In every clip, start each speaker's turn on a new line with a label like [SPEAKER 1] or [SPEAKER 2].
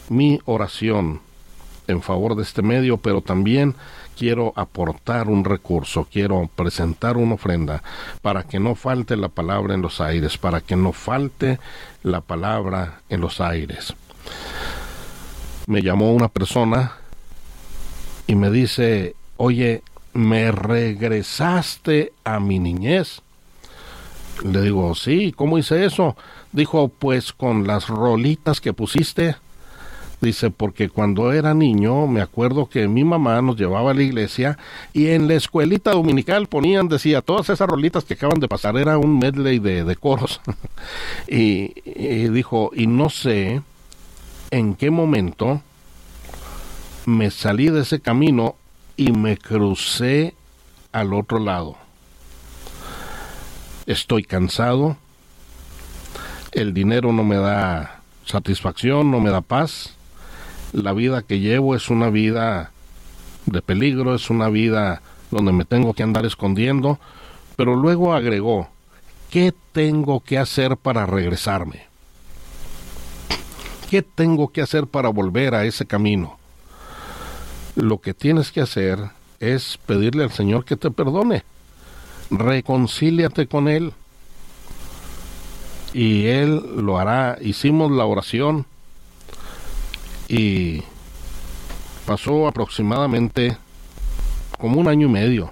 [SPEAKER 1] mi oración en favor de este medio, pero también quiero aportar un recurso, quiero presentar una ofrenda para que no falte la palabra en los aires, para que no falte la palabra en los aires. Me llamó una persona y me dice: oye, ¿me regresaste a mi niñez? Le digo: sí, ¿cómo hice eso? Dijo: pues con las rolitas que pusiste. Dice: porque cuando era niño me acuerdo que mi mamá nos llevaba a la iglesia y en la escuelita dominical ponían, decía, todas esas rolitas que acaban de pasar, era un medley de coros. y dijo: y no sé en qué momento me salí de ese camino y me crucé al otro lado. Estoy cansado, el dinero no me da satisfacción, no me da paz. La vida que llevo es una vida de peligro, es una vida donde me tengo que andar escondiendo. Pero luego agregó: ¿qué tengo que hacer para regresarme? ¿Qué tengo que hacer para volver a ese camino? Lo que tienes que hacer es pedirle al Señor que te perdone. Reconcíliate con Él y Él lo hará. Hicimos la oración y pasó aproximadamente como 1 año y medio,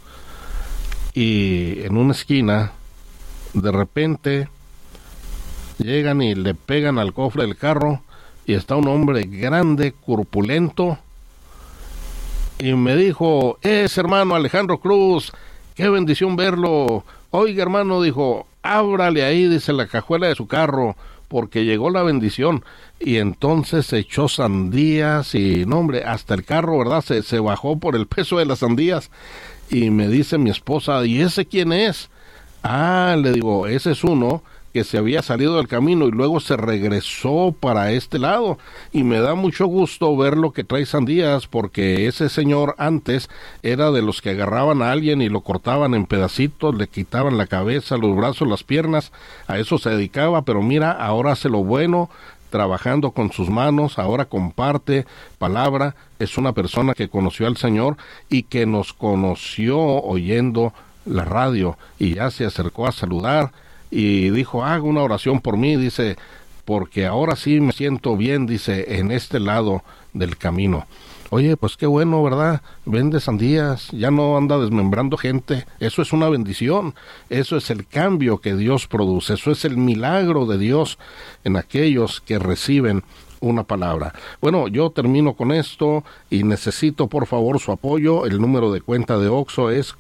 [SPEAKER 1] y en una esquina de repente llegan y le pegan al cofre del carro y está un hombre grande, corpulento, y me dijo: es hermano Alejandro Cruz, qué bendición verlo. Oiga, hermano, dijo, ábrale ahí, dice, la cajuela de su carro, porque llegó la bendición. Y entonces se echó sandías y, no hombre, hasta el carro, ¿verdad? Se bajó por el peso de las sandías. Y me dice mi esposa: ¿y ese quién es? Ah, le digo, ese es uno que se había salido del camino y luego se regresó para este lado, y me da mucho gusto ver lo que trae sandías, porque ese señor antes era de los que agarraban a alguien y lo cortaban en pedacitos, le quitaban la cabeza, los brazos, las piernas, a eso se dedicaba. Pero mira, ahora hace lo bueno, trabajando con sus manos, ahora comparte palabra, es una persona que conoció al Señor y que nos conoció oyendo la radio, y ya se acercó a saludar y dijo: haga una oración por mí, dice, porque ahora sí me siento bien, dice, en este lado del camino. Oye, pues qué bueno, ¿verdad? Vende sandías, ya no anda desmembrando gente. Eso es una bendición, eso es el cambio que Dios produce, eso es el milagro de Dios en aquellos que reciben una palabra. Bueno, yo termino con esto y necesito por favor su apoyo. El número de cuenta de Oxxo es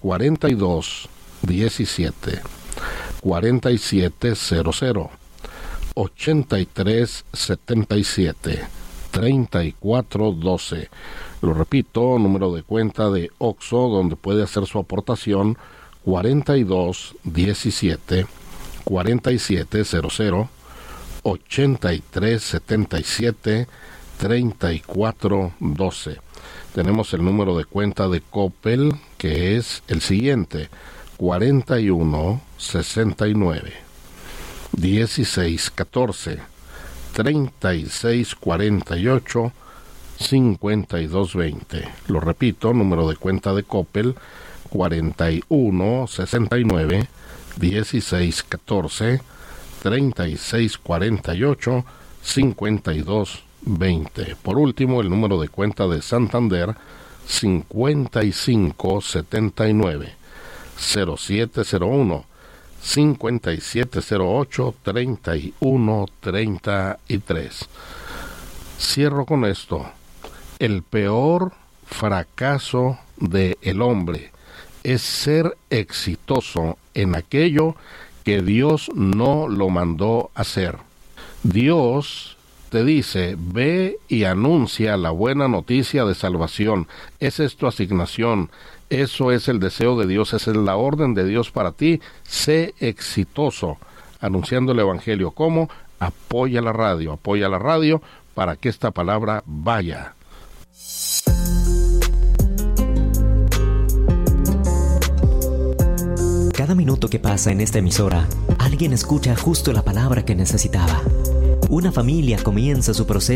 [SPEAKER 1] 4217 4700 8377 3412. Lo repito, número de cuenta de Oxxo donde puede hacer su aportación: 4217 4700 8377 3412. Tenemos el número de cuenta de Coppel, que es el siguiente: 4169 1614 3648 5220. Lo repito, número de cuenta de Coppel: 4169 1614 3648 5220. Por último, el número de cuenta de Santander: 5579 0701 5708 3133. Cierro con esto: el peor fracaso del hombre es ser exitoso en aquello que Dios no lo mandó hacer. Dios te dice: ve y anuncia la buena noticia de salvación. Esa es tu asignación, eso es el deseo de Dios, esa es la orden de Dios para ti. Sé exitoso anunciando el Evangelio. ¿Cómo? Apoya la radio para que esta palabra vaya.
[SPEAKER 2] Cada minuto que pasa en esta emisora, alguien escucha justo la palabra que necesitaba. Una familia comienza su proceso